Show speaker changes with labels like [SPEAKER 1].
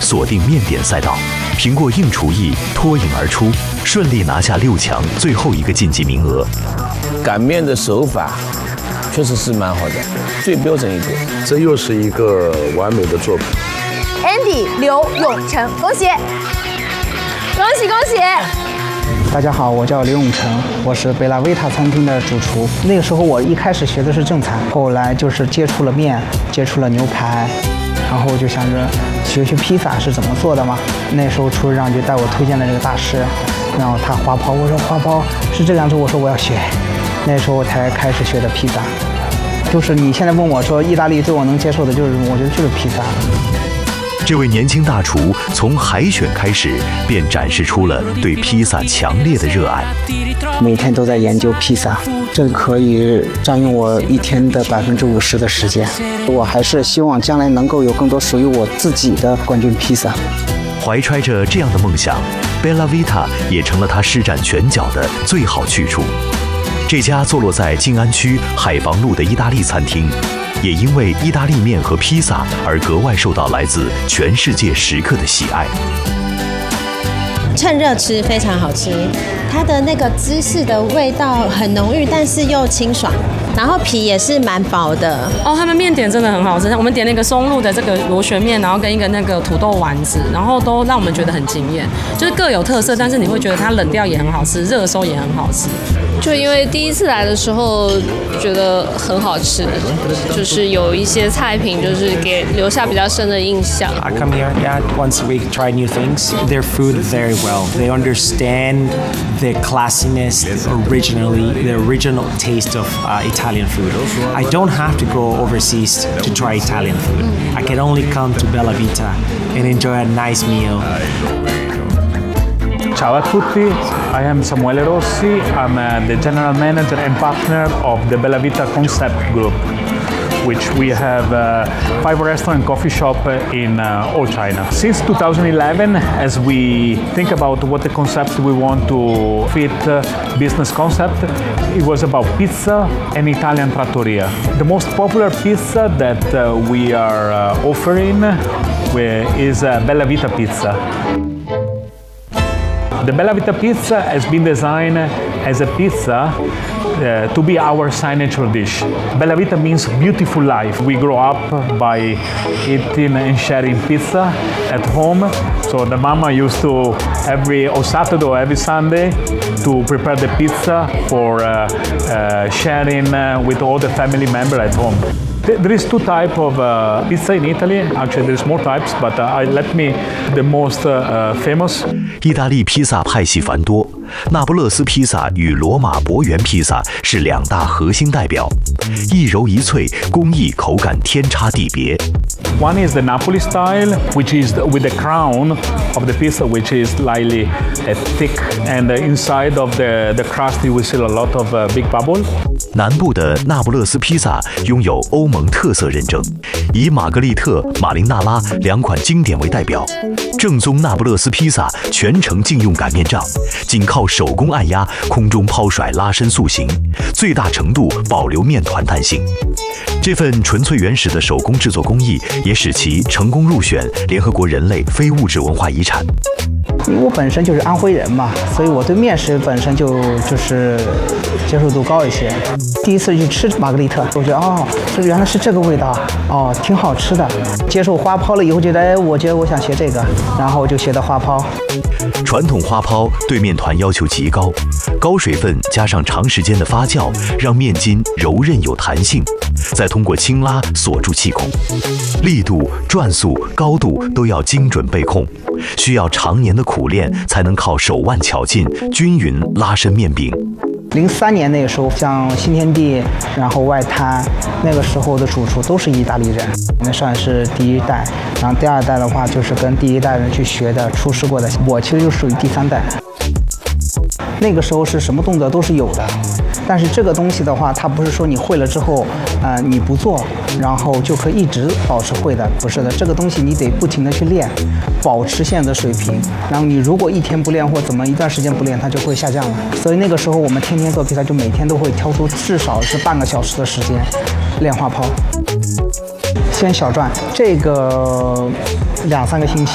[SPEAKER 1] 锁定面点赛道，凭过硬厨艺脱颖而出，顺利拿下6强最后一个晋级名额。
[SPEAKER 2] 擀面的手法确实是蛮好的，最标准一点。
[SPEAKER 3] 这又是一个完美的作品。
[SPEAKER 4] Andy 刘永成，恭喜！恭喜恭喜！
[SPEAKER 5] 大家好，我叫刘永成，我是贝拉维塔餐厅的主厨。那个时候我一开始学的是正餐，后来就是接触了面，接触了牛排，然后就想着学披萨是怎么做的嘛。那时候厨师长就带我推荐了这个大师，然后他花泡，我说花泡是这样子，我说我要学。那时候我才开始学的披萨。就是你现在问我说意大利最我能接受的就是，我觉得就是披萨。
[SPEAKER 1] 这位年轻大厨从海选开始便展示出了对披萨强烈的热爱，
[SPEAKER 5] 每天都在研究披萨，这可以占用我一天的50%的时间。我还是希望将来能够有更多属于我自己的冠军披萨。
[SPEAKER 1] 怀揣着这样的梦想， Bella Vita 也成了他施展拳脚的最好去处。这家坐落在静安区海防路的意大利餐厅，也因为意大利面和披萨而格外受到来自全世界食客的喜爱。
[SPEAKER 6] 趁热吃非常好吃，它的那个芝士的味道很浓郁，但是又清爽，然后皮也是蛮薄的。
[SPEAKER 7] 他们面点真的很好吃，我们点了一个松露的这个螺旋面，然后跟一个那个土豆丸子，然后都让我们觉得很惊艳，就是各有特色，但是你会觉得它冷掉也很好吃，热的时候也很好吃。
[SPEAKER 8] 就因为第一次来的时候觉得很好吃，就是有一些菜品就是给留下比较深的印象。
[SPEAKER 9] I come here, once a week, try new things. Their food very well. They understand the classiness, the original taste of Italian food. I don't have to go overseas to try Italian food. I can only come to Bella Vita and enjoy a nice meal.
[SPEAKER 10] Ciao a tutti, I am Samuele Rossi. I'm the general manager and partner of the Bella Vita Concept Group, which we have 5 restaurants and coffee shops in all China. Since 2011, as we think about what the concept we want to fit business concept, it was about pizza and Italian trattoria. The most popular pizza that we are offering is Bella Vita Pizza. The Bella Vita Pizza has been designed as a pizza to be our signature dish. Bella Vita means beautiful life. We grow up by eating and sharing pizza at home. So the mama used to every Saturday or every Sunday to prepare the pizza for sharing with all the family members at home. There is 2 types of pizza in Italy. Actually, there's more types, but let me the most famous.
[SPEAKER 1] 意大利披萨派系繁多，那不勒斯披萨与罗马博园披萨是2大核心代表，一柔一脆，工艺口感天差地别。
[SPEAKER 10] One is the Napoli style, which is with the crown of the pizza, which is slightly thick, and inside of the crust you will see a lot of big bubble.
[SPEAKER 1] 南部的那不勒斯披萨拥有欧盟特色认证，以玛格丽特、马琳娜拉2款经典为代表。正宗那不勒斯披萨全程禁用擀面杖，仅靠手工按压，空中抛甩拉伸塑形，最大程度保留面团弹性。这份纯粹原始的手工制作工艺，也使其成功入选联合国人类非物质文化遗产。
[SPEAKER 5] 因为我本身就是安徽人嘛，所以我对面食本身就是接受度高一些。第一次去吃玛格丽特，我觉得这原来是这个味道，挺好吃的。接受花泡了以后，觉得我觉得我想学这个，然后就学的花泡。
[SPEAKER 1] 传统花泡对面团要求极高，高水分加上长时间的发酵，让面筋柔韧有弹性，再通过轻拉锁住气孔，力度、转速、高度都要精准被控，需要常年的苦练才能靠手腕巧劲均匀拉伸面饼。
[SPEAKER 5] 03年那个时候，像新天地，然后外滩，那个时候的主厨都是意大利人，那算是第1代。然后第2代的话，就是跟第1代人去学的，出师过的。我其实就属于第3代。那个时候是什么动作都是有的，但是这个东西的话，它不是说你会了之后，你不做，然后就可以一直保持会的，不是的。这个东西你得不停的去练，保持现在的水平。然后你如果1天不练或怎么一段时间不练，它就会下降了。所以那个时候我们天天做披萨，就每天都会挑出至少是半个小时的时间练花泡。先小赚，这个2-3个星期。